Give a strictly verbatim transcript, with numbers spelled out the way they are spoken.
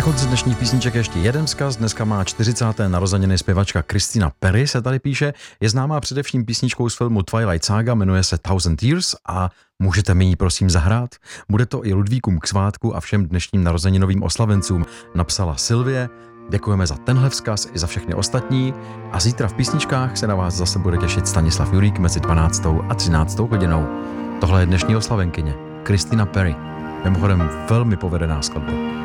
konci dnešních písniček ještě jeden vzkaz. Dneska má čtyřicáté narozeniny zpěvačka Christina Perry, se tady píše. Je známá především písničkou z filmu Twilight Saga, jmenuje se Thousand Years a můžete mi ji prosím zahrát? Bude to i Ludvíkům k svátku a všem dnešním narozeninovým oslavencům, napsala Sylvie. Děkujeme za tenhle vzkaz i za všechny ostatní a zítra v písničkách se na vás zase bude těšit Stanislav Jurík mezi dvanáctou a třináctou hodinou. Tohle je dnešní oslavenkyně, Christina Perry. Mimochodem velmi povedená skladba.